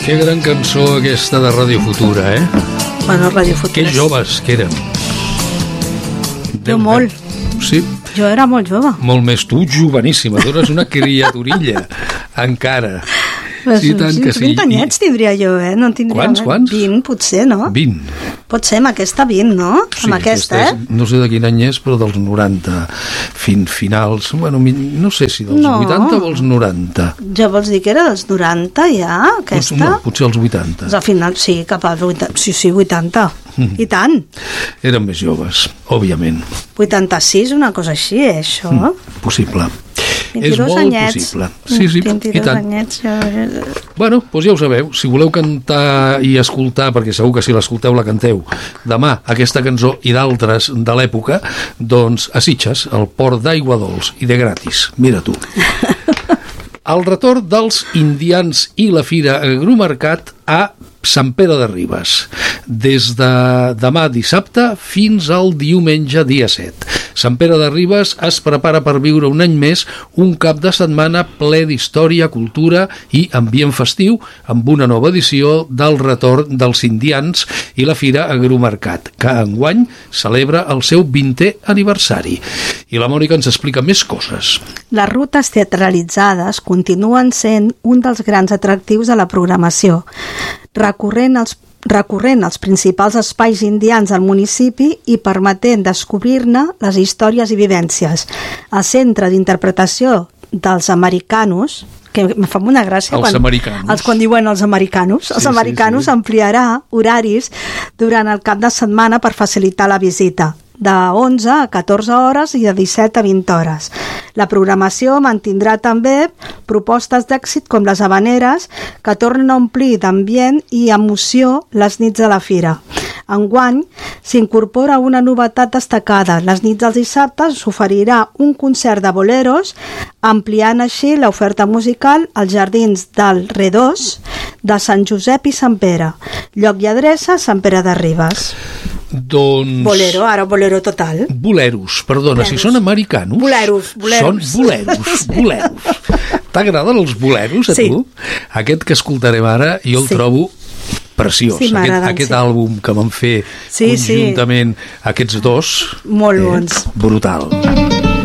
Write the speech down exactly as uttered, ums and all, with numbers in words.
Que gran cançó aquesta de Ràdio Futura, eh? Bueno, Ràdio Futura. Que joves que érem. Jo molt. Sí. Jo era molt jove. Molt més. Tu, joveníssima. Tu eres una criaturilla, encara. Pues, sí, tant que sí. vint anyets tindria jo, eh? No en tindria quants, quants? vint, potser, no? vint. Pot ser amb aquesta vint, no? Sí, amb aquesta, és, eh? no sé de quin any és, però dels noranta. Fin, finals, bueno, no sé si dels no. vuitanta o els noranta. Ja vols dir que era dels noranta, ja, aquesta? Potser, no, potser els vuitanta. Al final, sí, cap als vuitanta. Sí, sí, vuitanta. Mm. I tant. Eren més joves, òbviament. vuitanta-sis, una cosa així, eh, això? Mm, possible. És molt anyets. possible. Sí, sí, i tant. Anyets, ja... Bueno, doncs ja ho sabeu. Si voleu cantar i escoltar, perquè segur que si l'escolteu la canteu, demà aquesta cançó i d'altres de l'època, doncs a Sitges, al Port d'Aigua Dols, i de gratis. Mira tu. El retorn dels indians i la Fira Agromercat a Sant Pere de Ribes, des de demà dissabte fins al diumenge dia set. Sant Pere de Ribes es prepara per viure un any més un cap de setmana ple d'història, cultura i ambient festiu, amb una nova edició del retorn dels indians i la Fira Agromercat, que enguany celebra el seu vintè aniversari. I la Mònica ens explica més coses. Les rutes teatralitzades continuen sent un dels grans atractius de la programació, recorrent els recorrent als principals espais indians del municipi i permetent descobrir-ne les històries i vivències. El Centre d'Interpretació dels Americanos, que em fa una gràcia els quan, americanos. els, quan diuen els americanos, els sí, americanos sí, sí. ampliarà horaris durant el cap de setmana per facilitar la visita, de onze a catorze hores i de disset a vint hores. La programació mantindrà també propostes d'èxit com les habaneres, que tornen a omplir d'ambient i emoció les nits de la fira. Enguany s'incorpora una novetat destacada. Les nits dels dissabtes s'oferirà un concert de boleros, ampliant així l'oferta musical als jardins del Redós, de Sant Josep i Sant Pere. Lloc i adreça, Sant Pere de Ribes. Doncs... Bolero, ara bolero total. Boleros, perdona, boleros. Si són americanos... Boleros, boleros. Són boleros, sí. boleros. T'agraden els boleros, a sí. tu? Aquest que escoltarem ara, jo el sí. trobo preciós. Sí, aquest aquest sí. àlbum que van fer sí, conjuntament sí. aquests dos... Molt bons. Eh, brutal.